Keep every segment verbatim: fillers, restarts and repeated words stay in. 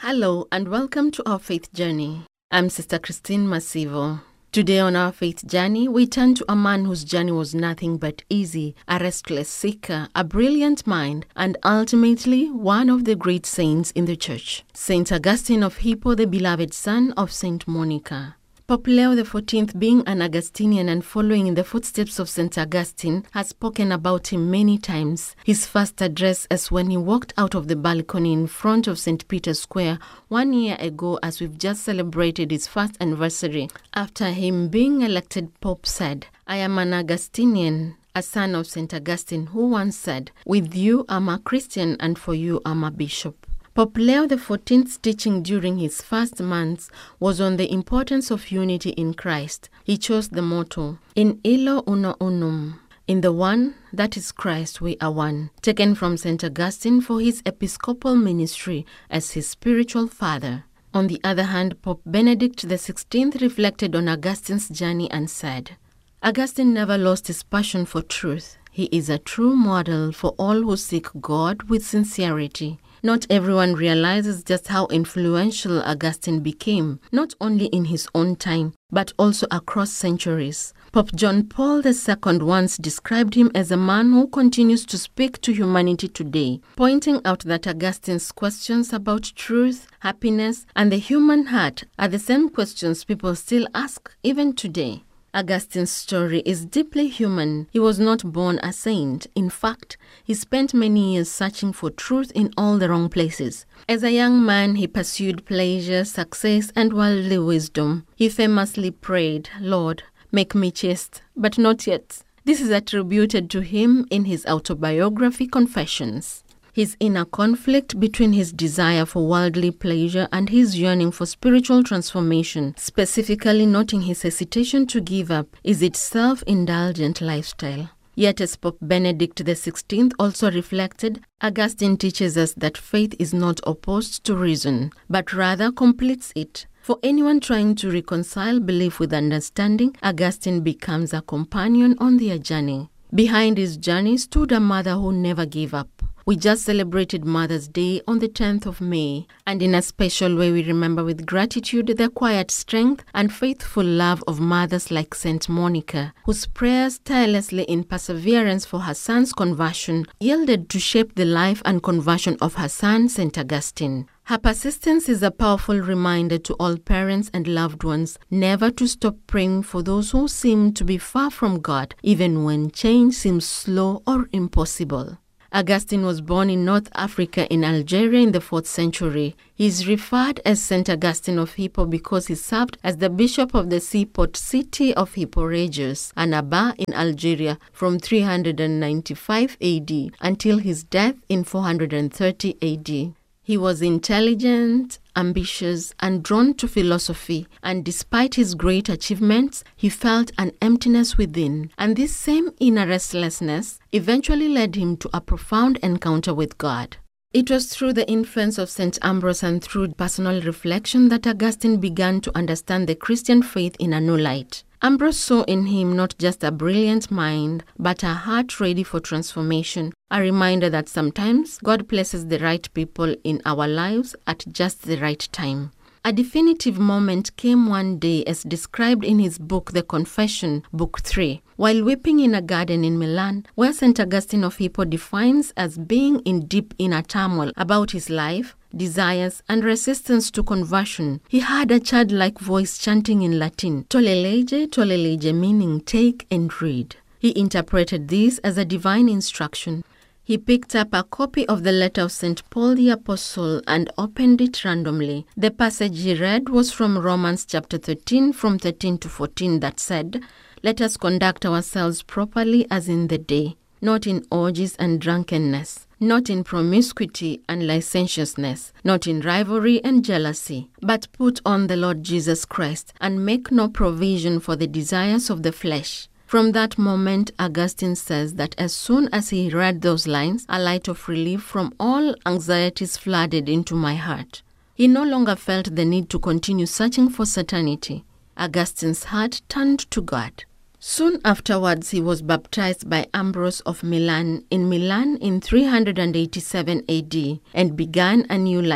Hello and welcome to our faith journey. I'm Sister Christine Masivo. Today on our faith journey, we turn to a man whose journey was nothing but easy, a restless seeker, a brilliant mind, and ultimately one of the great saints in the church, Saint Augustine of Hippo, the beloved son of Saint Monica. Pope Leo the fourteenth, being an Augustinian and following in the footsteps of Saint Augustine, has spoken about him many times. His first address as when he walked out of the balcony in front of Saint Peter's Square one year ago, as we've just celebrated his first anniversary after him being elected Pope, said, "I am an Augustinian, a son of Saint Augustine, who once said, 'With you I'm a Christian and for you I'm a bishop.'" Pope Leo the fourteenth's teaching during his first months was on the importance of unity in Christ. He chose the motto, "In illo uno unum," in the one, that is Christ, we are one, taken from Saint Augustine for his episcopal ministry as his spiritual father. On the other hand, Pope Benedict the sixteenth reflected on Augustine's journey and said, "Augustine never lost his passion for truth. He is a true model for all who seek God with sincerity." Not everyone realizes just how influential Augustine became, not only in his own time, but also across centuries. Pope John Paul the second once described him as a man who continues to speak to humanity today, pointing out that Augustine's questions about truth, happiness, and the human heart are the same questions people still ask even today. Augustine's story is deeply human. He was not born a saint. In fact, he spent many years searching for truth in all the wrong places. As a young man, he pursued pleasure, success, and worldly wisdom. He famously prayed, "Lord, make me chaste, but not yet." This is attributed to him in his autobiography, Confessions. His inner conflict between his desire for worldly pleasure and his yearning for spiritual transformation, specifically noting his hesitation to give up, is its self-indulgent lifestyle. Yet, as Pope Benedict the sixteenth also reflected, Augustine teaches us that faith is not opposed to reason, but rather completes it. For anyone trying to reconcile belief with understanding, Augustine becomes a companion on their journey. Behind his journey stood a mother who never gave up. We just celebrated Mother's Day on the tenth of May, and in a special way we remember with gratitude the quiet strength and faithful love of mothers like Saint Monica, whose prayers tirelessly in perseverance for her son's conversion yielded to shape the life and conversion of her son, Saint Augustine. Her persistence is a powerful reminder to all parents and loved ones never to stop praying for those who seem to be far from God, even when change seems slow or impossible. Augustine was born in North Africa in Algeria in the fourth century. He is referred as Saint Augustine of Hippo because he served as the bishop of the seaport city of Hippo Regius, Annaba in Algeria from three hundred ninety-five A D until his death in four hundred thirty A D. He was intelligent, ambitious, and drawn to philosophy, and despite his great achievements, he felt an emptiness within, and this same inner restlessness eventually led him to a profound encounter with God. It was through the influence of Saint Ambrose and through personal reflection that Augustine began to understand the Christian faith in a new light. Ambrose saw in him not just a brilliant mind, but a heart ready for transformation, a reminder that sometimes God places the right people in our lives at just the right time. A definitive moment came one day as described in his book The Confession, Book three, while weeping in a garden in Milan, where Saint Augustine of Hippo defines as being in deep inner turmoil about his life, desires, and resistance to conversion. He heard a childlike voice chanting in Latin, "Tolle lege, tolle lege," meaning take and read. He interpreted this as a divine instruction. He picked up a copy of the letter of Saint Paul the Apostle and opened it randomly. The passage he read was from Romans chapter thirteen, from thirteen to fourteen, that said, "Let us conduct ourselves properly as in the day, not in orgies and drunkenness, not in promiscuity and licentiousness, not in rivalry and jealousy, but put on the Lord Jesus Christ, and make no provision for the desires of the flesh." From that moment, Augustine says that as soon as he read those lines, a light of relief from all anxieties flooded into my heart. He no longer felt the need to continue searching for certainty. Augustine's heart turned to God. Soon afterwards, he was baptized by Ambrose of Milan in Milan in three hundred eighty-seven A D and began a new life,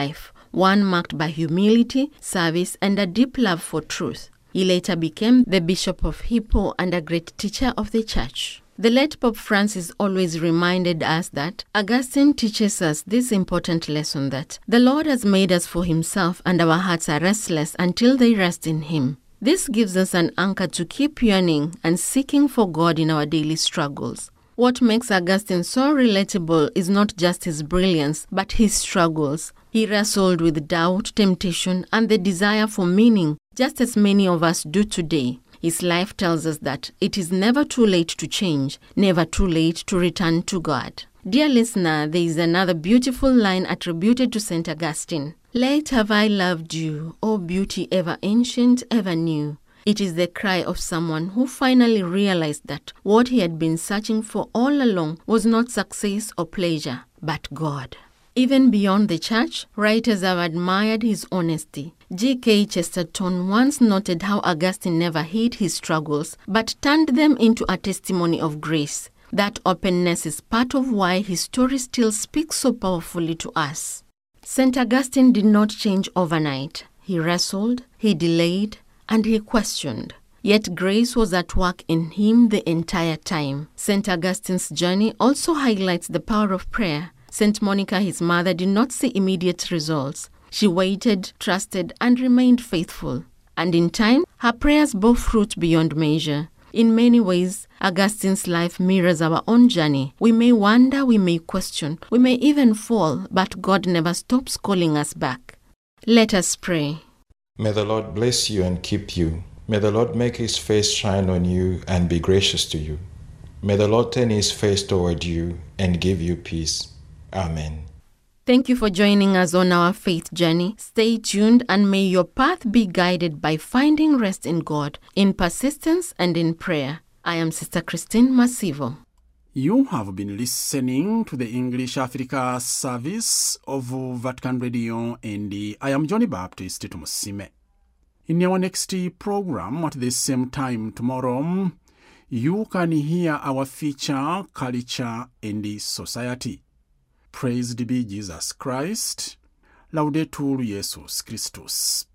one marked by humility, service, and a deep love for truth. He later became the Bishop of Hippo and a great teacher of the church. The late Pope Francis always reminded us that Augustine teaches us this important lesson that the Lord has made us for himself and our hearts are restless until they rest in him. This gives us an anchor to keep yearning and seeking for God in our daily struggles. What makes Augustine so relatable is not just his brilliance, but his struggles. He wrestled with doubt, temptation, and the desire for meaning, just as many of us do today. His life tells us that it is never too late to change, never too late to return to God. Dear listener, there is another beautiful line attributed to Saint Augustine. Late have I loved you, O beauty ever ancient, ever new. It is the cry of someone who finally realized that what he had been searching for all along was not success or pleasure, but God. Even beyond the church, writers have admired his honesty. G K Chesterton once noted how Augustine never hid his struggles, but turned them into a testimony of grace. That openness is part of why his story still speaks so powerfully to us. Saint Augustine did not change overnight. He wrestled, he delayed, and he questioned. Yet grace was at work in him the entire time. Saint Augustine's journey also highlights the power of prayer. Saint Monica, his mother, did not see immediate results. She waited, trusted, and remained faithful. And in time, her prayers bore fruit beyond measure. In many ways, Augustine's life mirrors our own journey. We may wonder, we may question, we may even fall, but God never stops calling us back. Let us pray. May the Lord bless you and keep you. May the Lord make his face shine on you and be gracious to you. May the Lord turn his face toward you and give you peace. Amen. Thank you for joining us on our faith journey. Stay tuned and may your path be guided by finding rest in God, in persistence and in prayer. I am Sister Christine Masivo. You have been listening to the English Africa service of Vatican Radio, and I am Johnny Baptist Tumusime. In our next program at the same time tomorrow, you can hear our feature, Culture and Society. Praised be Jesus Christ. Laudetur Jesus Christus.